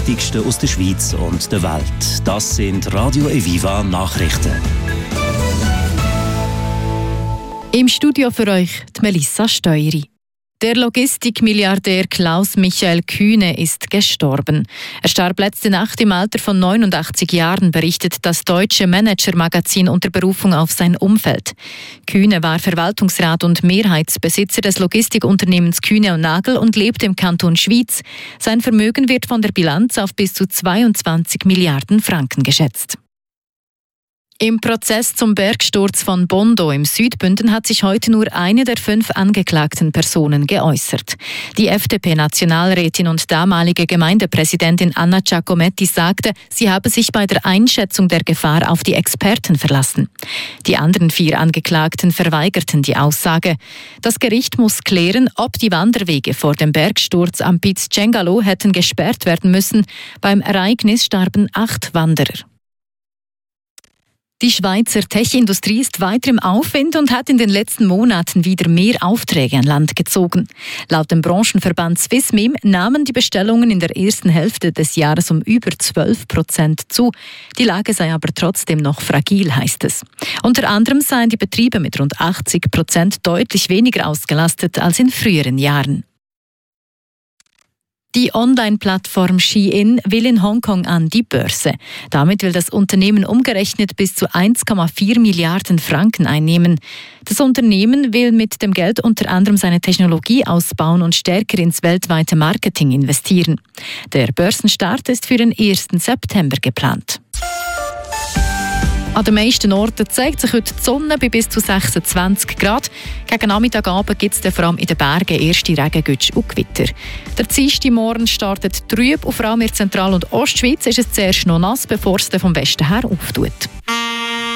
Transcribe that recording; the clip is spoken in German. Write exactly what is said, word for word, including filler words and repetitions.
Wichtigsten aus der Schweiz und der Welt. Das sind Radio Eviva Nachrichten. Im Studio für euch die Melissa Steueri. Der Logistikmilliardär Klaus-Michael Kühne ist gestorben. Er starb letzte Nacht im Alter von neunundachtzig Jahren, berichtet das deutsche Manager-Magazin unter Berufung auf sein Umfeld. Kühne war Verwaltungsrat und Mehrheitsbesitzer des Logistikunternehmens Kühne und Nagel und lebt im Kanton Schwyz. Sein Vermögen wird von der Bilanz auf bis zu zweiundzwanzig Milliarden Franken geschätzt. Im Prozess zum Bergsturz von Bondo im Südbünden hat sich heute nur eine der fünf angeklagten Personen geäußert. Die F D P-Nationalrätin und damalige Gemeindepräsidentin Anna Giacometti sagte, sie habe sich bei der Einschätzung der Gefahr auf die Experten verlassen. Die anderen vier Angeklagten verweigerten die Aussage. Das Gericht muss klären, ob die Wanderwege vor dem Bergsturz am Piz Cengalo hätten gesperrt werden müssen. Beim Ereignis starben acht Wanderer. Die Schweizer Tech-Industrie ist weiter im Aufwind und hat in den letzten Monaten wieder mehr Aufträge an Land gezogen. Laut dem Branchenverband Swissmem nahmen die Bestellungen in der ersten Hälfte des Jahres um über zwölf Prozent zu. Die Lage sei aber trotzdem noch fragil, heißt es. Unter anderem seien die Betriebe mit rund achtzig Prozent deutlich weniger ausgelastet als in früheren Jahren. Die Online-Plattform Shein will in Hongkong an die Börse. Damit will das Unternehmen umgerechnet bis zu eins Komma vier Milliarden Franken einnehmen. Das Unternehmen will mit dem Geld unter anderem seine Technologie ausbauen und stärker ins weltweite Marketing investieren. Der Börsenstart ist für den ersten September geplant. An den meisten Orten zeigt sich heute die Sonne bei bis zu sechsundzwanzig Grad. Gegen Nachmittagabend gibt es dann vor allem in den Bergen erste Regengütsch und Gewitter. Der Dienstagmorgen startet trüb und vor allem in Zentral- und Ostschweiz ist es zuerst noch nass, bevor es dann vom Westen her auftut.